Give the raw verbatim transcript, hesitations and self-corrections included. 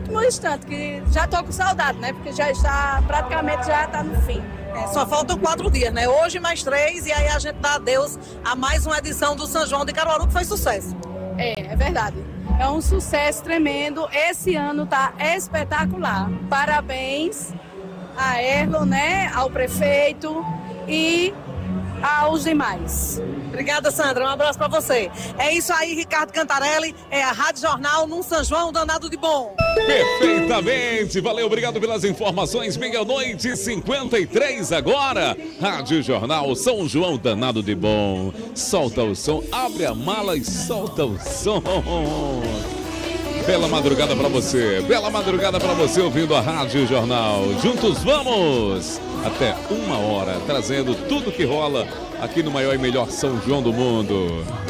último instante, que já tô com saudade, né? Porque já está, praticamente já está no fim. É, só faltam quatro dias, né? Hoje mais três e aí a gente dá adeus a mais uma edição do São João de Caruaru, que foi sucesso. É, é verdade. É um sucesso tremendo. Esse ano tá espetacular. Parabéns a Erlon, né? Ao prefeito e aos demais. Obrigada, Sandra. Um abraço para você. É isso aí, Ricardo Cantarelli. É a Rádio Jornal num São João danado de bom. Perfeitamente. Valeu, obrigado pelas informações. Meia-noite e cinquenta e três agora. Rádio Jornal São João danado de bom. Solta o som, abre a mala e solta o som. Bela madrugada para você. Bela madrugada para você ouvindo a Rádio Jornal. Juntos vamos até uma hora, trazendo tudo que rola aqui no maior e melhor São João do mundo.